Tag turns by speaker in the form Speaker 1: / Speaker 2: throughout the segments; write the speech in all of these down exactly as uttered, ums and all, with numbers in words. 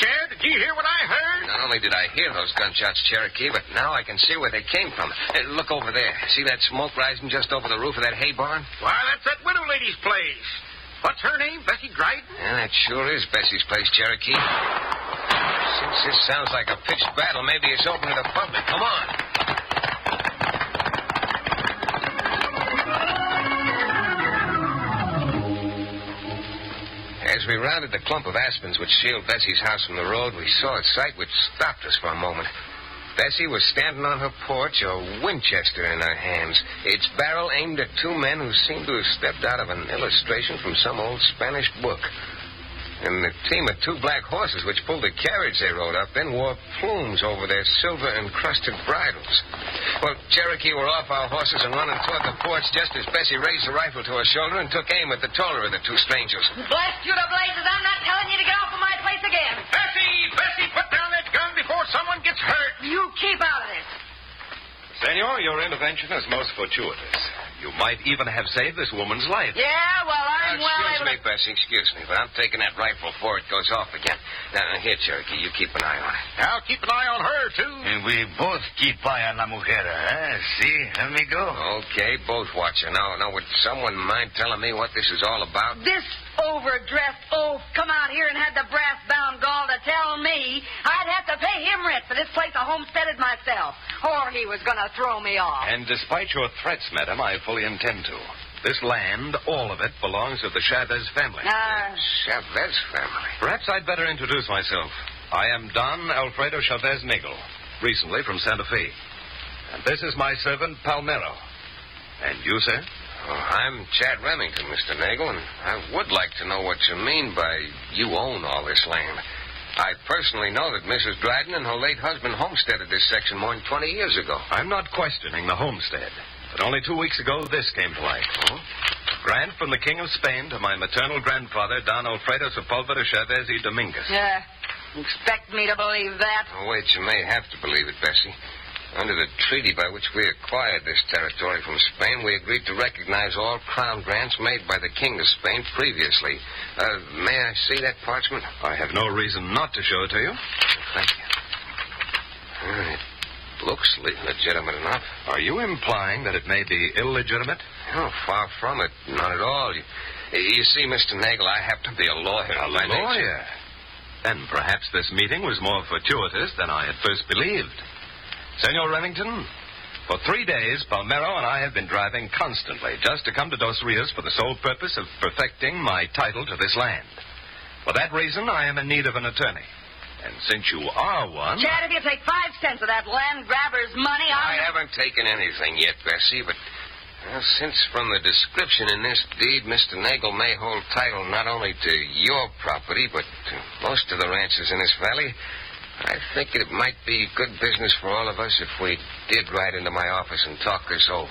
Speaker 1: Chad, did you hear what I heard?
Speaker 2: Not only did I hear those gunshots, Cherokee, but now I can see where they came from. Hey, look over there. See that smoke rising just over the roof of that hay barn?
Speaker 1: Why, that's that widow lady's place. What's her name? Bessie Dryden?
Speaker 2: Yeah, that sure is Bessie's place, Cherokee. Since this sounds like a pitched battle, maybe it's open to the public. Come on. As we rounded the clump of aspens which shield Bessie's house from the road, we saw a sight which stopped us for a moment. Bessie was standing on her porch, a Winchester in her hands, its barrel aimed at two men who seemed to have stepped out of an illustration from some old Spanish book. And the team of two black horses which pulled the carriage they rode up in wore plumes over their silver-encrusted bridles. Well, Cherokee were off our horses and running toward the porch just as Bessie raised the rifle to her shoulder and took aim at the taller of the two strangers.
Speaker 3: Blast you to blazes, I'm not telling you to get off of my place again.
Speaker 1: Bessie! Bessie, put down that gun before someone gets hurt.
Speaker 3: You keep out of this.
Speaker 4: Senor, your intervention is most fortuitous. You might even have saved this woman's life.
Speaker 3: Yeah, well, I'm
Speaker 2: Uh,
Speaker 3: well
Speaker 2: excuse
Speaker 3: able
Speaker 2: me,
Speaker 3: to...
Speaker 2: Bessie, excuse me, but I'm taking that rifle before it goes off again. Now, here, Cherokee, you keep an eye on it.
Speaker 1: I'll keep an eye on her, too.
Speaker 5: And we both keep eye on la mujer, eh? See, amigo?
Speaker 2: Okay, both watch her. Now, now, would someone mind telling me what this is all about?
Speaker 3: This overdressed oaf come out here and had the brass-bound gall to tell me I'd have to pay him rent for this place I homesteaded myself, or he was going to throw me off.
Speaker 4: And despite your threats, madam, I fully intend to. This land, all of it, belongs to the Chavez family.
Speaker 3: Uh,
Speaker 2: Chavez family.
Speaker 4: Perhaps I'd better introduce myself. I am Don Alfredo Chavez Nagel, recently from Santa Fe. And this is my servant, Palmero. And you, sir?
Speaker 2: Oh, I'm Chad Remington, Mister Nagel, and I would like to know what you mean by you own all this land. I personally know that Missus Dryden and her late husband homesteaded this section more than twenty years ago.
Speaker 4: I'm not questioning the homestead, but only two weeks ago this came to light.
Speaker 2: Oh?
Speaker 4: Grant from the King of Spain to my maternal grandfather, Don Alfredo Sepulveda Chavez y Dominguez.
Speaker 3: yeah, expect me to believe that?
Speaker 2: Oh, wait, you may have to believe it, Bessie. Under the treaty by which we acquired this territory from Spain, we agreed to recognize all crown grants made by the King of Spain previously. Uh, may I see that parchment?
Speaker 4: I have no reason not to show it to you.
Speaker 2: Thank you. Uh, It looks le- legitimate enough.
Speaker 4: Are you implying that it may be illegitimate?
Speaker 2: Oh, far from it. Not at all. You, you see, Mister Nagel, I happen to be a lawyer.
Speaker 4: A
Speaker 2: by nature.
Speaker 4: lawyer? Then perhaps this meeting was more fortuitous than I had first believed. Senor Remington, for three days, Palmero and I have been driving constantly just to come to Dos Rios for the sole purpose of perfecting my title to this land. For that reason, I am in need of an attorney. And since you are one...
Speaker 3: Chad, if you take five cents of that land grabber's money,
Speaker 2: I
Speaker 3: I'll...
Speaker 2: haven't taken anything yet, Bessie, but well, since from the description in this deed, Mister Nagel may hold title not only to your property, but to most of the ranches in this valley, I think it might be good business for all of us if we did ride into my office and talk this over.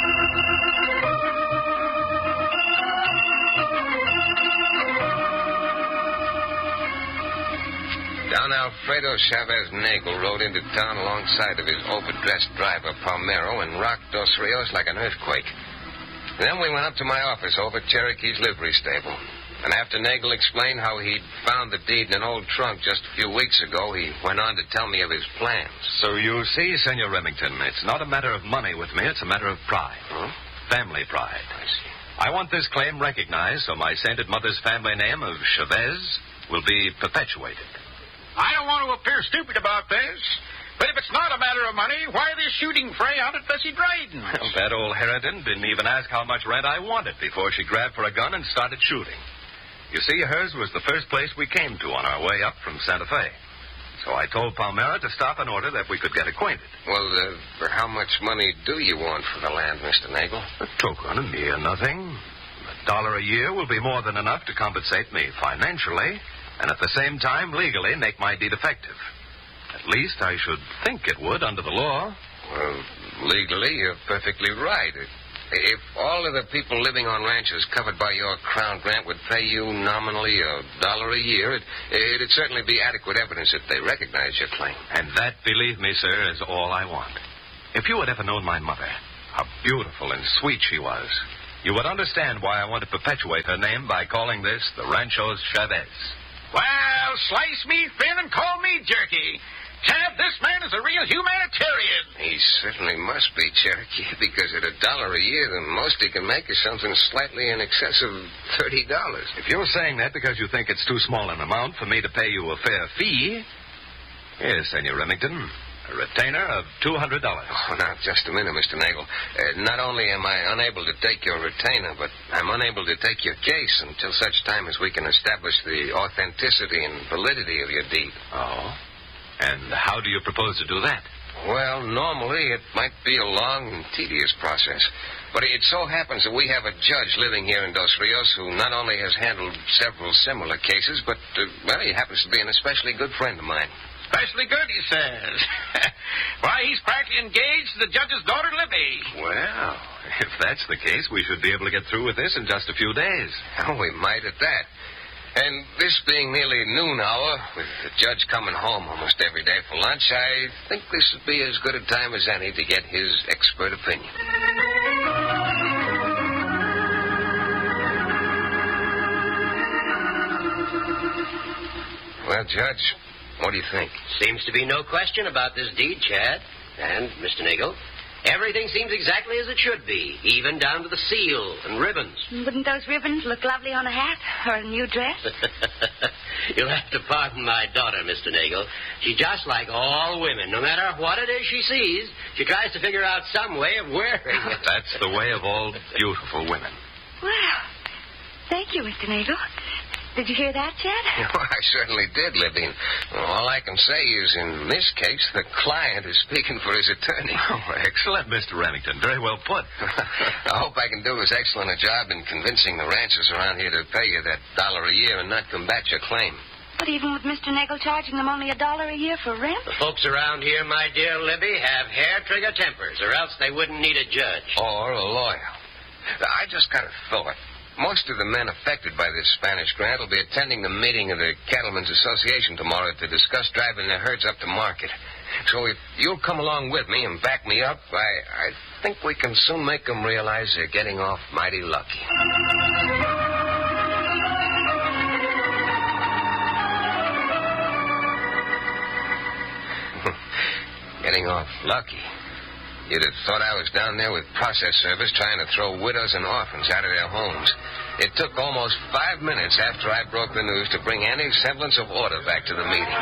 Speaker 2: Don Alfredo Chavez Nagel rode into town alongside of his overdressed driver, Palmero, and rocked Dos Rios like an earthquake. Then we went up to my office over at Cherokee's livery stable. And after Nagel explained how he'd found the deed in an old trunk just a few weeks ago, he went on to tell me of his plans.
Speaker 4: So you see, Senor Remington, it's not a matter of money with me, it's a matter of pride.
Speaker 2: Huh?
Speaker 4: Family pride.
Speaker 2: I see.
Speaker 4: I want this claim recognized so my sainted mother's family name of Chavez will be perpetuated.
Speaker 1: I don't want to appear stupid about this, but if it's not a matter of money, why this shooting fray out at Bessie Dryden?
Speaker 4: Well, that old harridan didn't even ask how much rent I wanted before she grabbed for a gun and started shooting. You see, hers was the first place we came to on our way up from Santa Fe. So I told Palmera to stop in order that we could get acquainted.
Speaker 2: Well, uh, for how much money do you want for the land, Mister Nagel?
Speaker 4: A token, a mere nothing. A dollar a year will be more than enough to compensate me financially, and at the same time legally make my deed effective. At least I should think it would under the law.
Speaker 2: Well, legally, you're perfectly right. If all of the people living on ranches covered by your crown grant would pay you nominally a dollar a year, it, it'd certainly be adequate evidence that they recognize your claim.
Speaker 4: And that, believe me, sir, is all I want. If you had ever known my mother, how beautiful and sweet she was, you would understand why I want to perpetuate her name by calling this the Ranchos Chavez.
Speaker 1: Well, slice me thin and call me jerky. Chad, this man is a real humanitarian.
Speaker 2: He certainly must be, Cherokee, because at a dollar a year, the most he can make is something slightly in excess of thirty dollars.
Speaker 4: If you're saying that because you think it's too small an amount for me to pay you a fair fee, yes, Senor Remington, a retainer of two hundred dollars.
Speaker 2: Oh, now, just a minute, Mister Nagel. Uh, not only am I unable to take your retainer, but I'm unable to take your case until such time as we can establish the authenticity and validity of your deed.
Speaker 4: Oh? And how do you propose to do that?
Speaker 2: Well, normally it might be a long and tedious process. But it so happens that we have a judge living here in Dos Rios who not only has handled several similar cases, but, uh, well, he happens to be an especially good friend of mine.
Speaker 1: Especially good, he says. Why, he's practically engaged to the judge's daughter, Libby.
Speaker 4: Well, if that's the case, we should be able to get through with this in just a few days.
Speaker 2: Oh, we might at that. And this being nearly noon hour, with the judge coming home almost every day for lunch, I think this would be as good a time as any to get his expert opinion. Well, Judge, what do you think?
Speaker 6: Seems to be no question about this deed, Chad. And, Mister Nagel, everything seems exactly as it should be, even down to the seal and ribbons.
Speaker 3: Wouldn't those ribbons look lovely on a hat or a new dress?
Speaker 6: You'll have to pardon my daughter, Mister Nagel. She's just like all women. No matter what it is she sees, she tries to figure out some way of wearing it.
Speaker 4: That's the way of all beautiful women.
Speaker 3: Well, thank you, Mister Nagel. Did you hear that, Chad?
Speaker 2: Oh, I certainly did, Libby. All I can say is, in this case, the client is speaking for his attorney.
Speaker 4: Oh, excellent, Mister Remington. Very well put.
Speaker 2: I hope I can do as excellent a job in convincing the ranchers around here to pay you that dollar a year and not combat your claim.
Speaker 3: But even with Mister Nagel charging them only a dollar a year for rent?
Speaker 6: The folks around here, my dear Libby, have hair-trigger tempers, or else they wouldn't need a judge.
Speaker 2: Or a lawyer. I just got a thought. Most of the men affected by this Spanish grant will be attending the meeting of the Cattlemen's Association tomorrow to discuss driving their herds up to market. So if you'll come along with me and back me up, I, I think we can soon make them realize they're getting off mighty lucky. Getting off lucky. You'd have thought I was down there with process service trying to throw widows and orphans out of their homes. It took almost five minutes after I broke the news to bring any semblance of order back to the meeting.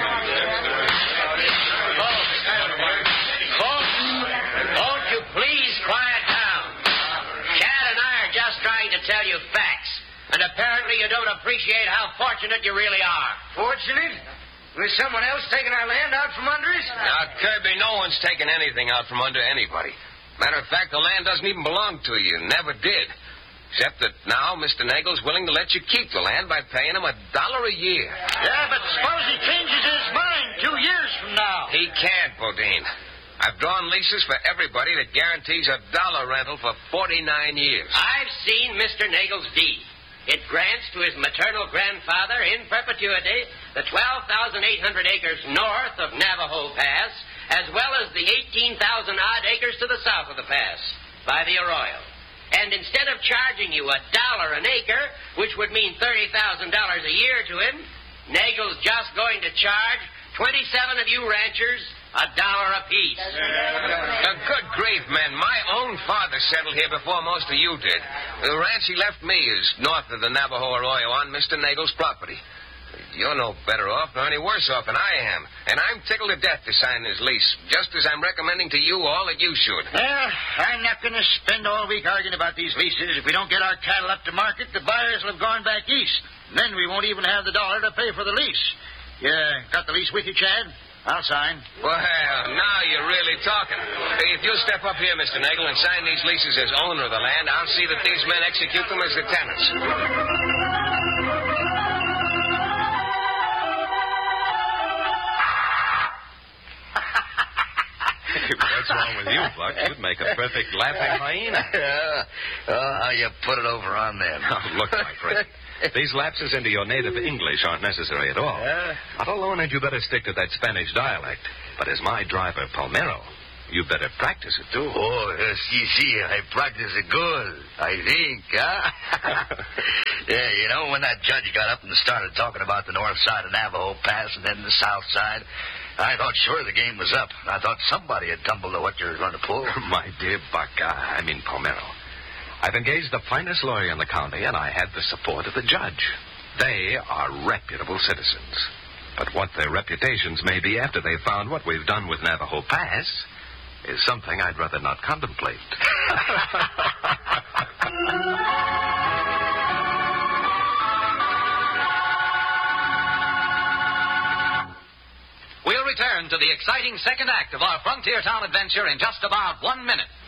Speaker 6: Folks, folks, won't you please quiet down? Chad and I are just trying to tell you facts, and apparently you don't appreciate how fortunate you really are.
Speaker 5: Fortunate? With someone else taking our land out from under us?
Speaker 2: Now, Kirby, no one's taken anything out from under anybody. Matter of fact, the land doesn't even belong to you. Never did. Except that now Mister Nagel's willing to let you keep the land by paying him a dollar a year.
Speaker 5: Yeah, but suppose he changes his mind two years from now.
Speaker 2: He can't, Bodine. I've drawn leases for everybody that guarantees a dollar rental for forty-nine years.
Speaker 6: I've seen Mister Nagel's deed. It grants to his maternal grandfather in perpetuity the twelve thousand eight hundred acres north of Navajo Pass, as well as the eighteen thousand odd acres to the south of the pass by the Arroyo. And instead of charging you a dollar an acre, which would mean thirty thousand dollars a year to him, Nagel's just going to charge twenty-seven of you ranchers a dollar apiece.
Speaker 2: Uh, good grief, man. My own father settled here before most of you did. The ranch he left me is north of the Navajo Arroyo on Mister Nagel's property. You're no better off nor any worse off than I am. And I'm tickled to death to sign this lease, just as I'm recommending to you all that you should.
Speaker 5: Well, I'm not going to spend all week arguing about these leases. If we don't get our cattle up to market, the buyers will have gone back east. Then we won't even have the dollar to pay for the lease. You got the lease with you, Chad? I'll sign.
Speaker 2: Well, now you're really talking. If you'll step up here, Mister Nagel, and sign these leases as owner of the land, I'll see that these men execute them as the tenants.
Speaker 4: What's wrong with you, Buck? You'd make a perfect laughing hyena.
Speaker 5: Yeah. Oh, how you put it over on them.
Speaker 4: Oh, look, my friend. These lapses into your native English aren't necessary at all.
Speaker 5: Yeah.
Speaker 4: Not alone had you better stick to that Spanish dialect, but as my driver, Palmero, You better practice it, too.
Speaker 7: Oh, yes, you see, I practice it good, I think, huh? Yeah, you know, when that judge got up and started talking about the north side of Navajo Pass and then the south side, I thought sure the game was up. I thought somebody had tumbled to what you were going to pull.
Speaker 4: My dear Buck, I mean Palmero, I've engaged the finest lawyer in the county, and I had the support of the judge. They are reputable citizens. But what their reputations may be after they've found what we've done with Navajo Pass is something I'd rather not contemplate.
Speaker 8: We'll return to the exciting second act of our Frontier Town adventure in just about one minute.